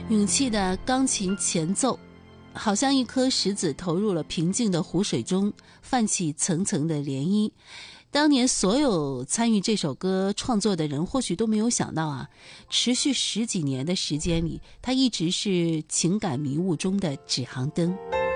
勇气的钢琴前奏好像一颗石子投入了平静的湖水中，泛起层层的涟漪。当年所有参与这首歌创作的人或许都没有想到啊，持续10几年的时间里，它一直是情感迷雾中的指航灯。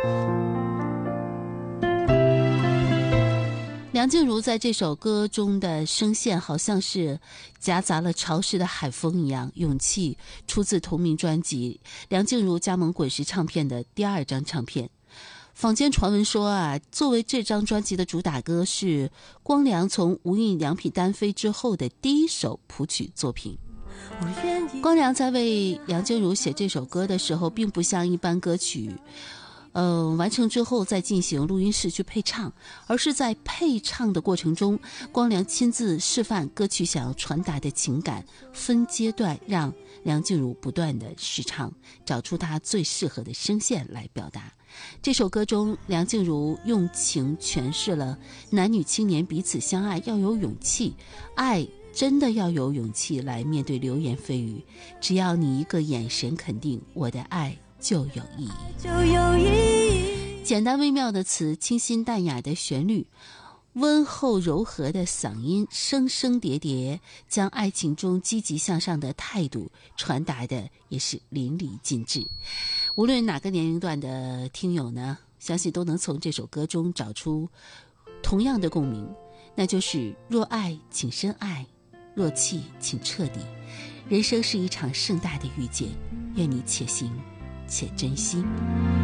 梁静茹在这首歌中的声线好像是夹杂了潮湿的海风一样。勇气出自同名专辑，梁静茹加盟滚石唱片的第2张唱片。坊间传闻说啊，作为这张专辑的主打歌是光良从无印良品单飞之后的第一首谱曲作品。光良在为梁静茹写这首歌的时候，并不像一般歌曲完成之后再进行录音室去配唱，而是在配唱的过程中，光良亲自示范歌曲想要传达的情感，分阶段让梁静茹不断的试唱，找出她最适合的声线来表达。这首歌中，梁静茹用情诠释了男女青年彼此相爱要有勇气，爱真的要有勇气来面对流言蜚语，只要你一个眼神肯定，我的爱就有意义。简单微妙的词，清新淡雅的旋律，温厚柔和的嗓音，声声叠叠，将爱情中积极向上的态度传达的也是淋漓尽致。无论哪个年龄段的听友呢，相信都能从这首歌中找出同样的共鸣，那就是若爱请深爱，若弃请彻底。人生是一场盛大的遇见，愿你且行且珍惜。